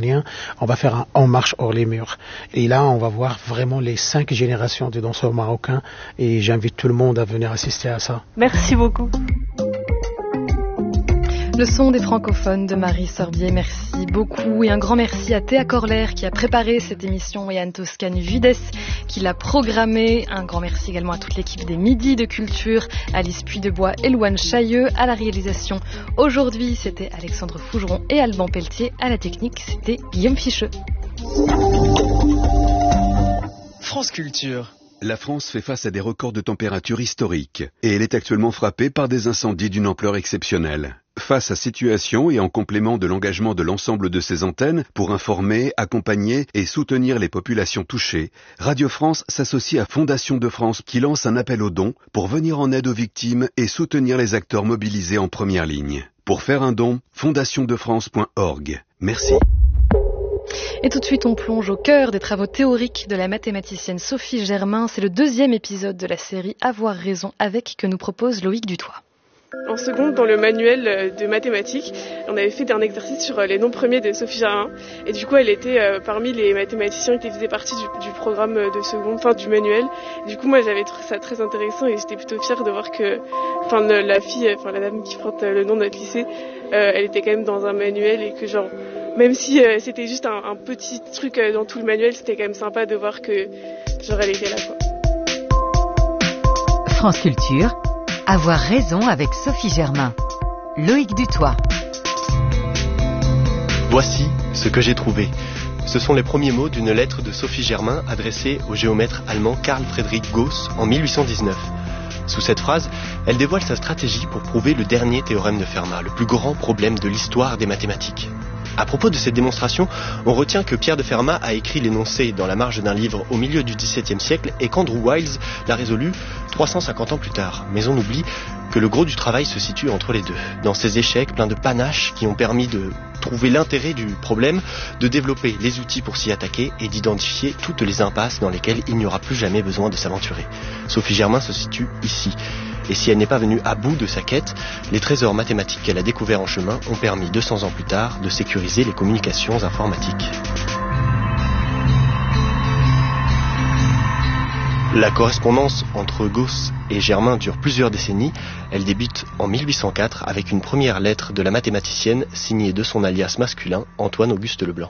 méditerranéen, on va faire un En marche hors les murs. Et là, on va voir vraiment les 5 générations de danseurs marocains et j'invite tout le monde à venir assister à ça. Merci beaucoup. Le son des francophones de Marie Sorbier, merci beaucoup. Et un grand merci à Théa Corler qui a préparé cette émission et à Anne Toscane Vides qui l'a programmée. Un grand merci également à toute l'équipe des Midis de Culture, Alice Puydebois et Louane Chailleux à la réalisation. Aujourd'hui, c'était Alexandre Fougeron et Alban Pelletier. À la technique, c'était Guillaume Ficheux. France Culture. La France fait face à des records de température historiques et elle est actuellement frappée par des incendies d'une ampleur exceptionnelle. Face à cette situation et en complément de l'engagement de l'ensemble de ses antennes pour informer, accompagner et soutenir les populations touchées, Radio France s'associe à Fondation de France qui lance un appel aux dons pour venir en aide aux victimes et soutenir les acteurs mobilisés en première ligne. Pour faire un don, fondationdefrance.org. Merci. Et tout de suite, on plonge au cœur des travaux théoriques de la mathématicienne Sophie Germain. C'est le 2e épisode de la série Avoir raison avec que nous propose Loïc Dutoit. En seconde, dans le manuel de mathématiques, on avait fait un exercice sur les nombres premiers de Sophie Germain. Et du coup, elle était parmi les mathématiciens qui faisaient partie du programme de seconde, enfin du manuel. Du coup, moi, j'avais trouvé ça très intéressant et j'étais plutôt fière de voir que, la dame qui porte le nom de notre lycée, elle était quand même dans un manuel et que genre, même si c'était juste un petit truc dans tout le manuel, c'était quand même sympa de voir que genre elle était là, quoi. France Culture. Avoir raison avec Sophie Germain. Loïc Dutoit. Voici ce que j'ai trouvé. Ce sont les premiers mots d'une lettre de Sophie Germain adressée au géomètre allemand Carl Friedrich Gauss en 1819. Sous cette phrase, elle dévoile sa stratégie pour prouver le dernier théorème de Fermat, le plus grand problème de l'histoire des mathématiques. À propos de cette démonstration, on retient que Pierre de Fermat a écrit l'énoncé dans la marge d'un livre au milieu du XVIIe siècle et qu'Andrew Wiles l'a résolu 350 ans plus tard. Mais on oublie que le gros du travail se situe entre les deux, dans ces échecs pleins de panache qui ont permis de trouver l'intérêt du problème, de développer les outils pour s'y attaquer et d'identifier toutes les impasses dans lesquelles il n'y aura plus jamais besoin de s'aventurer. Sophie Germain se situe ici. Et si elle n'est pas venue à bout de sa quête, les trésors mathématiques qu'elle a découverts en chemin ont permis 200 ans plus tard de sécuriser les communications informatiques. La correspondance entre Gauss et Germain dure plusieurs décennies. Elle débute en 1804 avec une première lettre de la mathématicienne signée de son alias masculin, Antoine-Auguste Leblanc.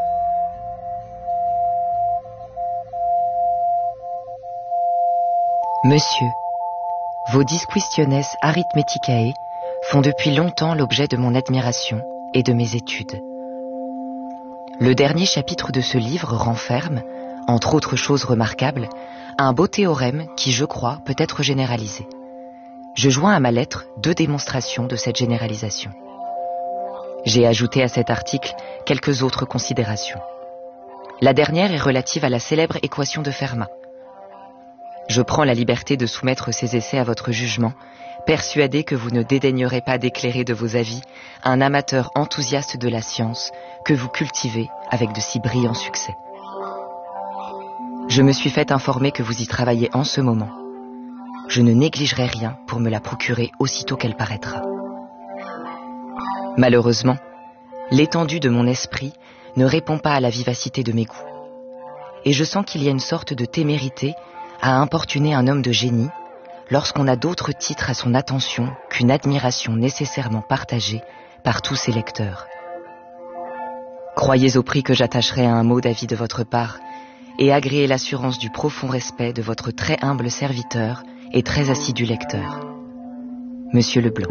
Monsieur, vos Disquistiones Arithmeticae font depuis longtemps l'objet de mon admiration et de mes études. Le dernier chapitre de ce livre renferme, entre autres choses remarquables, un beau théorème qui, je crois, peut être généralisé. Je joins à ma lettre 2 démonstrations de cette généralisation. J'ai ajouté à cet article quelques autres considérations. La dernière est relative à la célèbre équation de Fermat. Je prends la liberté de soumettre ces essais à votre jugement, persuadé que vous ne dédaignerez pas d'éclairer de vos avis un amateur enthousiaste de la science que vous cultivez avec de si brillants succès. Je me suis fait informer que vous y travaillez en ce moment. Je ne négligerai rien pour me la procurer aussitôt qu'elle paraîtra. Malheureusement, l'étendue de mon esprit ne répond pas à la vivacité de mes goûts. Et je sens qu'il y a une sorte de témérité à importuner un homme de génie lorsqu'on a d'autres titres à son attention qu'une admiration nécessairement partagée par tous ses lecteurs. Croyez au prix que j'attacherai à un mot d'avis de votre part et agréez l'assurance du profond respect de votre très humble serviteur et très assidu lecteur. Monsieur Leblanc.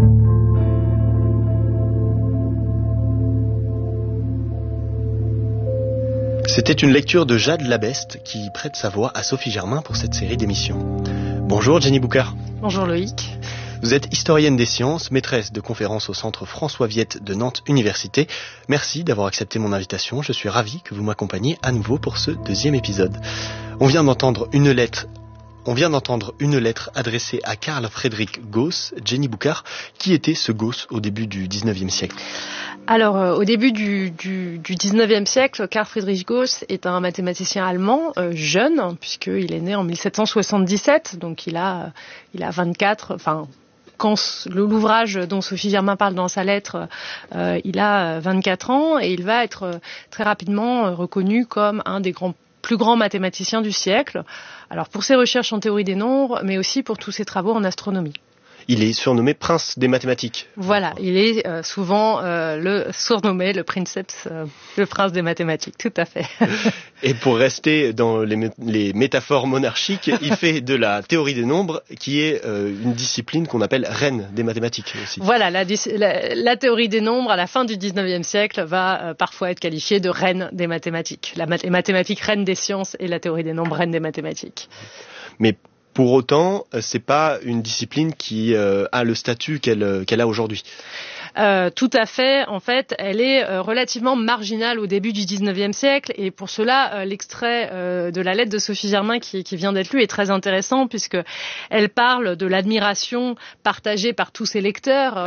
C'était une lecture de Jade Labeste qui prête sa voix à Sophie Germain pour cette série d'émissions. Bonjour Jenny Boucard. Bonjour Loïc. Vous êtes historienne des sciences, maîtresse de conférences au Centre François Viette de Nantes Université. Merci d'avoir accepté mon invitation. Je suis ravi que vous m'accompagniez à nouveau pour ce 2e épisode. On vient d'entendre une lettre adressée à Carl Friedrich Gauss. Jenny Boucard, qui était ce Gauss au début du 19e siècle ? Alors, au début du 19e siècle, Carl Friedrich Gauss est un mathématicien allemand, jeune, puisqu'il est né en 1777, donc il a 24, enfin, quand l'ouvrage dont Sophie Germain parle dans sa lettre, il a 24 ans et il va être très rapidement reconnu comme un des plus grands mathématiciens du siècle. Alors pour ses recherches en théorie des nombres, mais aussi pour tous ses travaux en astronomie. Il est surnommé prince des mathématiques. Voilà, il est souvent surnommé le princeps, le prince des mathématiques, tout à fait. Et pour rester dans les métaphores monarchiques, il fait de la théorie des nombres, qui est une discipline qu'on appelle reine des mathématiques aussi. Voilà, la théorie des nombres, à la fin du 19e siècle, va parfois être qualifiée de reine des mathématiques. La mathématique reine des sciences et la théorie des nombres reine des mathématiques. Mais pour autant, c'est pas une discipline qui a le statut qu'elle a aujourd'hui. Tout à fait. En fait, elle est relativement marginale au début du 19e siècle et pour cela, l'extrait de la lettre de Sophie Germain qui vient d'être lu est très intéressant puisque elle parle de l'admiration partagée par tous ses lecteurs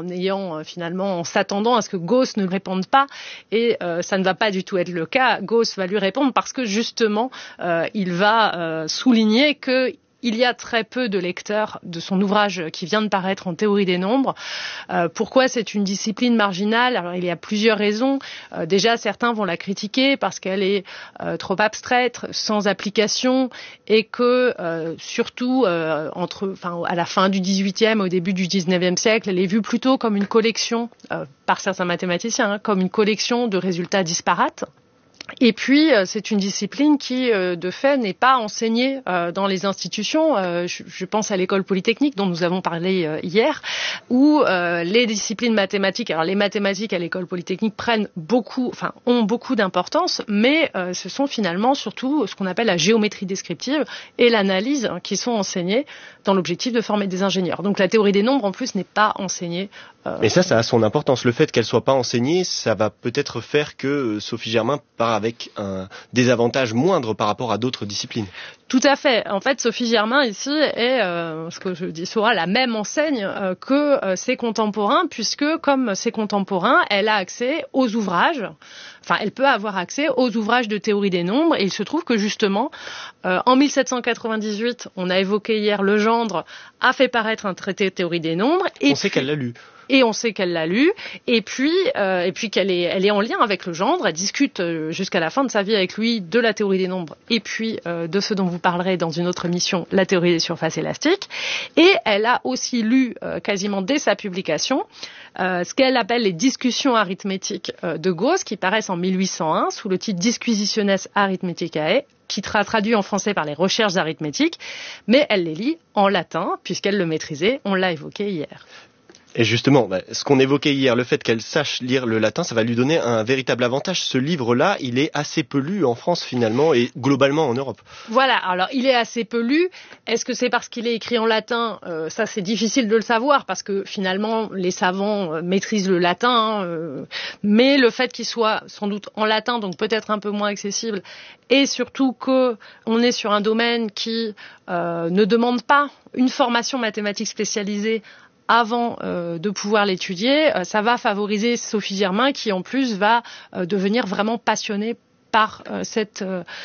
en s'attendant à ce que Gauss ne réponde pas et ça ne va pas du tout être le cas. Gauss va lui répondre parce que justement, il va souligner que il y a très peu de lecteurs de son ouvrage qui vient de paraître en théorie des nombres. Pourquoi c'est une discipline marginale ? Alors il y a plusieurs raisons. Déjà, certains vont la critiquer parce qu'elle est trop abstraite, sans application, et que surtout à la fin du XVIIIe, au début du XIXe siècle, elle est vue plutôt comme une collection, par certains mathématiciens, comme une collection de résultats disparates. Et puis, c'est une discipline qui, de fait, n'est pas enseignée dans les institutions. Je pense à l'école polytechnique dont nous avons parlé hier, où les disciplines mathématiques, alors les mathématiques à l'école polytechnique ont beaucoup d'importance, mais ce sont finalement surtout ce qu'on appelle la géométrie descriptive et l'analyse qui sont enseignées dans l'objectif de former des ingénieurs. Donc la théorie des nombres, en plus, n'est pas enseignée. Mais ça a son importance. Le fait qu'elle soit pas enseignée, ça va peut-être faire que Sophie Germain part avec un désavantage moindre par rapport à d'autres disciplines. Tout à fait. En fait, Sophie Germain ici est, ce que je dis souvent, la même enseigne que ses contemporains, puisque comme ses contemporains, elle a accès aux ouvrages. Enfin, elle peut avoir accès aux ouvrages de théorie des nombres. Et il se trouve que justement, en 1798, on a évoqué hier, Legendre a fait paraître un traité de théorie des nombres. On sait qu'elle l'a lu. Et on sait qu'elle l'a lu, et puis elle est en lien avec Legendre. Elle discute jusqu'à la fin de sa vie avec lui de la théorie des nombres, et puis de ce dont vous parlerez dans une autre émission, la théorie des surfaces élastiques. Et elle a aussi lu quasiment dès sa publication ce qu'elle appelle les discussions arithmétiques de Gauss, qui paraissent en 1801 sous le titre Disquisitiones Arithmeticae, qui sera traduit en français par les recherches arithmétiques, mais elle les lit en latin puisqu'elle le maîtrisait. On l'a évoqué hier. Et justement, ce qu'on évoquait hier, le fait qu'elle sache lire le latin, ça va lui donner un véritable avantage. Ce livre-là, il est assez peu lu en France finalement et globalement en Europe. Voilà, alors il est assez peu lu. Est-ce que c'est parce qu'il est écrit en latin ? Ça, c'est difficile de le savoir parce que finalement, les savants maîtrisent le latin. Mais le fait qu'il soit sans doute en latin, donc peut-être un peu moins accessible, et surtout qu'on est sur un domaine qui ne demande pas une formation mathématique spécialisée avant de pouvoir l'étudier, ça va favoriser Sophie Germain qui en plus va devenir vraiment passionnée par cette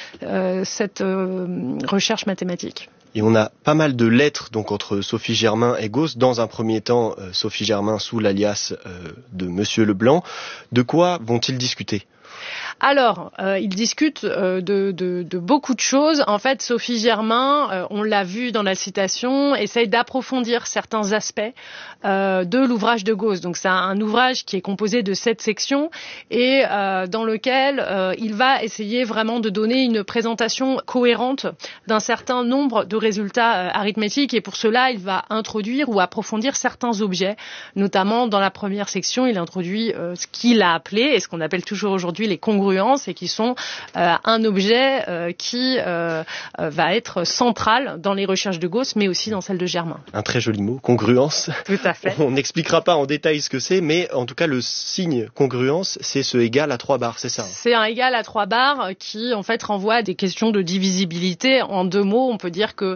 recherche mathématique. Et on a pas mal de lettres donc entre Sophie Germain et Gauss. Dans un premier temps, Sophie Germain sous l'alias de Monsieur Leblanc. De quoi vont-ils discuter ? Alors, ils discutent de beaucoup de choses. En fait, Sophie Germain, on l'a vu dans la citation, essaye d'approfondir certains aspects de l'ouvrage de Gauss. Donc, c'est un ouvrage qui est composé de 7 sections et dans lequel il va essayer vraiment de donner une présentation cohérente d'un certain nombre de résultats arithmétiques. Et pour cela, il va introduire ou approfondir certains objets. Notamment, dans la première section, il introduit ce qu'il a appelé, et ce qu'on appelle toujours aujourd'hui les congruences, et qui sont un objet qui va être central dans les recherches de Gauss, mais aussi dans celles de Germain. Un très joli mot, congruence. Tout à fait. On n'expliquera pas en détail ce que c'est, mais en tout cas, le signe congruence, c'est ce égal à 3 barres, c'est ça ? C'est un égal à 3 barres qui, en fait, renvoie à des questions de divisibilité. En 2 mots, on peut dire que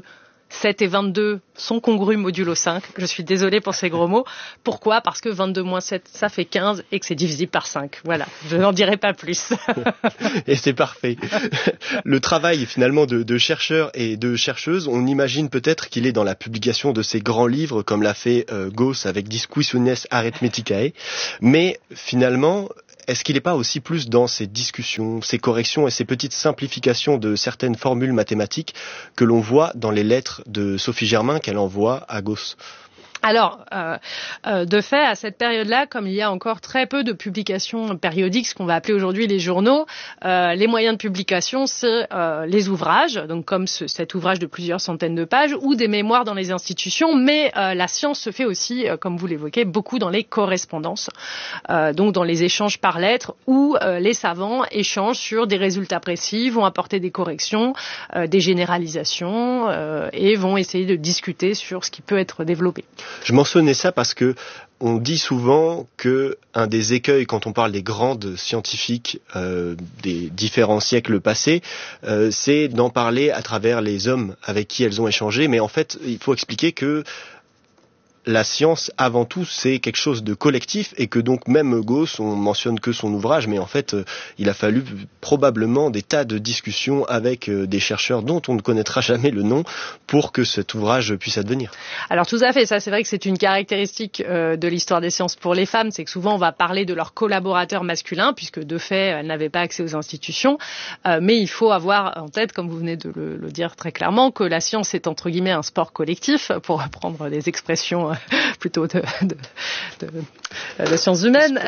7 et 22 sont congrus modulo 5. Je suis désolée pour ces gros mots. Pourquoi ? Parce que 22 moins 7, ça fait 15 et que c'est divisible par 5. Voilà, je n'en dirai pas plus. Et c'est parfait. Le travail finalement de chercheurs et de chercheuses, on imagine peut-être qu'il est dans la publication de ces grands livres comme l'a fait Gauss avec Disquistiones Arithmeticae. Mais finalement, est-ce qu'il n'est pas aussi plus dans ces discussions, ces corrections et ces petites simplifications de certaines formules mathématiques que l'on voit dans les lettres de Sophie Germain qu'elle envoie à Gauss ? Alors, de fait, à cette période-là, comme il y a encore très peu de publications périodiques, ce qu'on va appeler aujourd'hui les journaux, les moyens de publication, c'est les ouvrages, donc comme cet ouvrage de plusieurs centaines de pages, ou des mémoires dans les institutions, mais la science se fait aussi, comme vous l'évoquez, beaucoup dans les correspondances, donc dans les échanges par lettres, où les savants échangent sur des résultats précis, vont apporter des corrections, des généralisations, et vont essayer de discuter sur ce qui peut être développé. Je mentionnais ça parce que on dit souvent que un des écueils quand on parle des grandes scientifiques des différents siècles passés, c'est d'en parler à travers les hommes avec qui elles ont échangé. Mais en fait, il faut expliquer que la science, avant tout, c'est quelque chose de collectif et que donc même Gauss, on mentionne que son ouvrage, mais en fait, il a fallu probablement des tas de discussions avec des chercheurs dont on ne connaîtra jamais le nom pour que cet ouvrage puisse advenir. Alors tout à fait, ça c'est vrai que c'est une caractéristique de l'histoire des sciences pour les femmes, c'est que souvent on va parler de leurs collaborateurs masculins, puisque de fait, elles n'avaient pas accès aux institutions, mais il faut avoir en tête, comme vous venez de le dire très clairement, que la science est entre guillemets un sport collectif, pour reprendre des expressions plutôt de sciences humaines,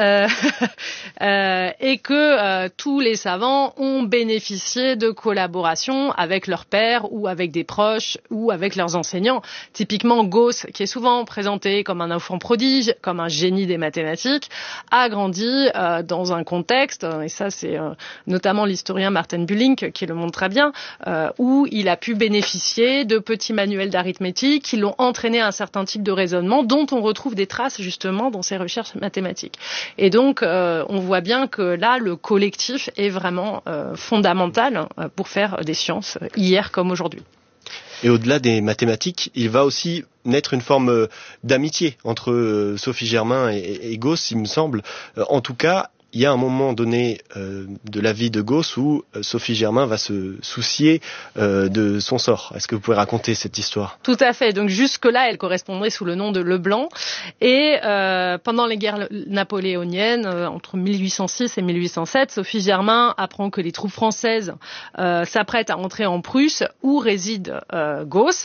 et que tous les savants ont bénéficié de collaboration avec leurs pairs ou avec des proches ou avec leurs enseignants. Typiquement, Gauss, qui est souvent présenté comme un enfant prodige, comme un génie des mathématiques, a grandi dans un contexte, et ça c'est notamment l'historien Martin Bullink qui le montre très bien, où il a pu bénéficier de petits manuels d'arithmétique qui l'ont entraîné à un certain type de raisonnement dont on retrouve des traces justement dans ses recherches mathématiques. Et donc, on voit bien que là, le collectif est vraiment fondamental pour faire des sciences hier comme aujourd'hui. Et au-delà des mathématiques, il va aussi naître une forme d'amitié entre Sophie Germain et Gauss, il me semble. En tout cas, il y a un moment donné de la vie de Gauss où Sophie Germain va se soucier de son sort. Est-ce que vous pouvez raconter cette histoire ? Tout à fait. Donc jusque-là, elle correspondrait sous le nom de Leblanc. Et pendant les guerres napoléoniennes, entre 1806 et 1807, Sophie Germain apprend que les troupes françaises s'apprêtent à entrer en Prusse, où réside Gauss.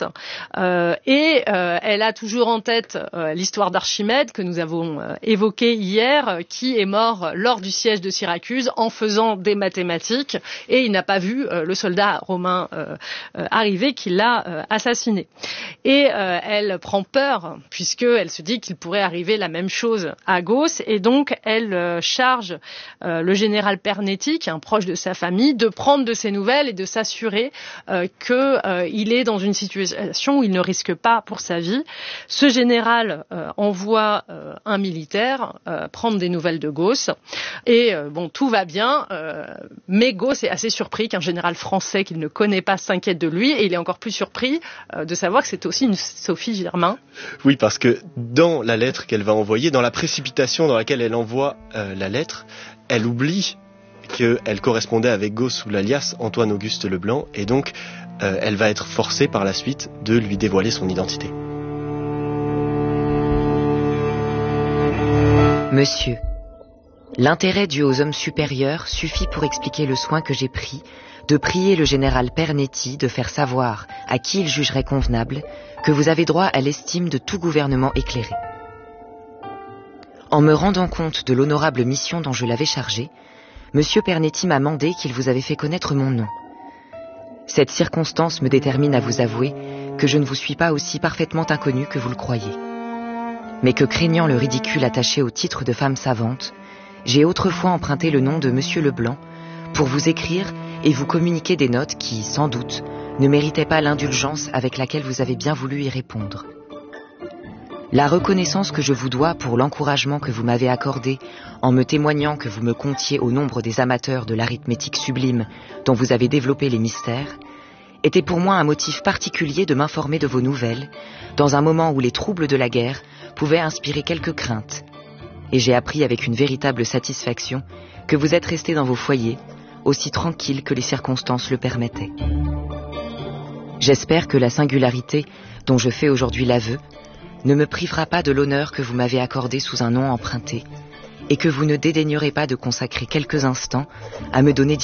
Et elle a toujours en tête l'histoire d'Archimède, que nous avons évoquée hier, qui est mort lors du siège de Syracuse en faisant des mathématiques, et il n'a pas vu le soldat romain arriver qui l'a assassiné. Et elle prend peur puisqu'elle se dit qu'il pourrait arriver la même chose à Gauss, et donc elle charge le général Pernetti, qui est un proche de sa famille, de prendre de ses nouvelles et de s'assurer qu'il est dans une situation où il ne risque pas pour sa vie. Ce général envoie un militaire prendre des nouvelles de Gauss. Et bon, tout va bien, mais Gauss est assez surpris qu'un général français qu'il ne connaît pas s'inquiète de lui, et il est encore plus surpris de savoir que c'est aussi une Sophie Germain. Oui, parce que dans la lettre qu'elle va envoyer, dans la précipitation dans laquelle elle envoie la lettre, elle oublie qu'elle correspondait avec Gauss sous l'alias Antoine-Auguste Leblanc, et donc elle va être forcée par la suite de lui dévoiler son identité. Monsieur, l'intérêt dû aux hommes supérieurs suffit pour expliquer le soin que j'ai pris de prier le général Pernetti de faire savoir à qui il jugerait convenable que vous avez droit à l'estime de tout gouvernement éclairé. En me rendant compte de l'honorable mission dont je l'avais chargé, Monsieur Pernetti m'a mandé qu'il vous avait fait connaître mon nom. Cette circonstance me détermine à vous avouer que je ne vous suis pas aussi parfaitement inconnu que vous le croyez, mais que craignant le ridicule attaché au titre de femme savante, j'ai autrefois emprunté le nom de Monsieur Leblanc pour vous écrire et vous communiquer des notes qui, sans doute, ne méritaient pas l'indulgence avec laquelle vous avez bien voulu y répondre. La reconnaissance que je vous dois pour l'encouragement que vous m'avez accordé en me témoignant que vous me comptiez au nombre des amateurs de l'arithmétique sublime dont vous avez développé les mystères était pour moi un motif particulier de m'informer de vos nouvelles, dans un moment où les troubles de la guerre pouvaient inspirer quelques craintes. Et j'ai appris avec une véritable satisfaction que vous êtes restés dans vos foyers, aussi tranquilles que les circonstances le permettaient. J'espère que la singularité dont je fais aujourd'hui l'aveu ne me privera pas de l'honneur que vous m'avez accordé sous un nom emprunté, et que vous ne dédaignerez pas de consacrer quelques instants à me donner